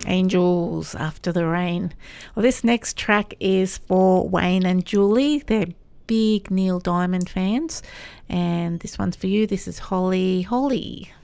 Angels After the Rain. Well, this next track is for Wayne and Julie. They're big Neil Diamond fans, and this one's for you. This is Holly Holly.